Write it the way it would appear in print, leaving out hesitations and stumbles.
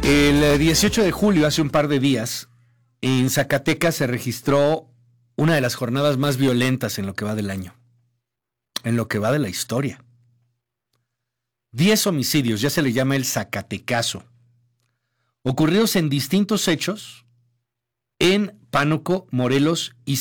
El 18 de julio, hace un par de días, en Zacatecas se registró una de las jornadas más violentas en lo que va del año, en lo que va de la historia. 10 homicidios, ya se le llama el Zacatecazo, ocurridos en distintos hechos en Pánuco, Morelos y